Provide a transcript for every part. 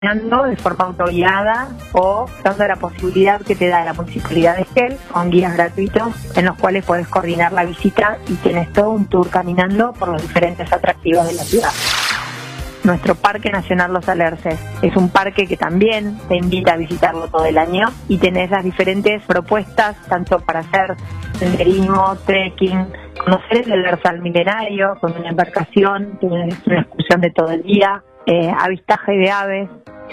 caminando de forma autoguiada o dando la posibilidad que te da la Municipalidad de Esquel con guías gratuitos en los cuales podés coordinar la visita y tenés todo un tour caminando por los diferentes atractivos de la ciudad. Nuestro Parque Nacional Los Alerces es un parque que también te invita a visitarlo todo el año y tenés las diferentes propuestas tanto para hacer senderismo, trekking, conocer el Alerce milenario con una embarcación, tienes una excursión de todo el día, avistaje de aves,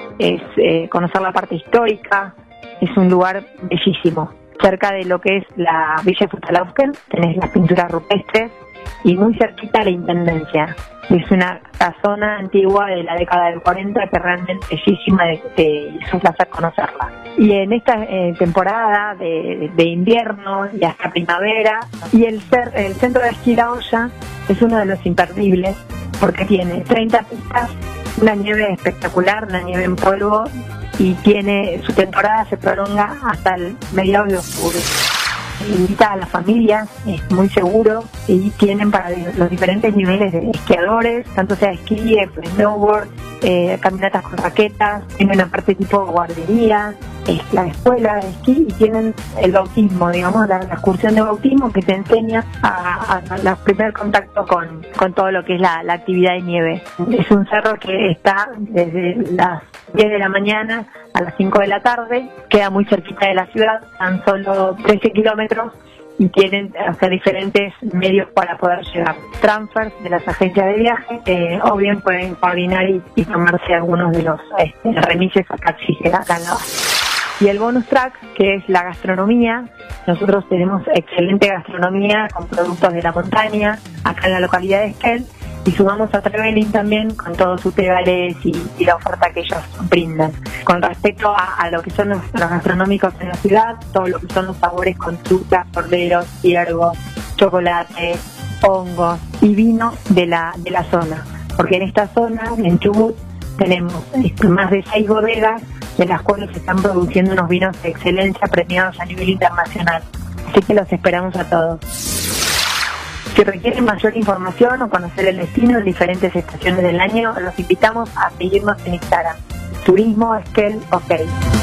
es conocer la parte histórica, es un lugar bellísimo. Cerca de lo que es la Villa de Futalauzken tenés las pinturas rupestres y muy cerquita la Intendencia. Es una casona antigua de la década del 40 que realmente es bellísima, es un placer conocerla. Y en esta temporada de invierno y hasta primavera, y el centro de esquí La Hoya es uno de los imperdibles porque tiene 30 pistas, una nieve espectacular, una nieve en polvo, y su temporada se prolonga hasta el mediados de octubre. Invita a las familias, es muy seguro y tienen para los diferentes niveles de esquiadores, tanto sea esquí, snowboard, caminatas con raquetas, tienen una parte tipo guardería, la escuela de esquí y tienen el bautismo, digamos, la excursión de bautismo que te enseña a primer contacto con todo lo que es la actividad de nieve. Es un cerro que está desde las 10 de la mañana a las 5 de la tarde, queda muy cerquita de la ciudad, tan solo 13 kilómetros y tienen diferentes medios para poder llegar. Transfers de las agencias de viaje, o bien pueden coordinar y tomarse algunos de los remises a taxis acá en la base. Y el bonus track, que es la gastronomía. Nosotros tenemos excelente gastronomía con productos de la montaña acá en la localidad de Esquel y sumamos a Trevelin también con todos sus tegales y la oferta que ellos brindan. Con respecto a lo que son los gastronómicos en la ciudad, todo lo que son los sabores con frutas, corderos, ciervos, chocolate, hongos y vino de la zona. Porque en esta zona, en Chubut, tenemos más de 6 bodegas de las cuales se están produciendo unos vinos de excelencia premiados a nivel internacional. Así que los esperamos a todos. Si requieren mayor información o conocer el destino en diferentes estaciones del año, los invitamos a seguirnos en Instagram. Turismo Esquel OK.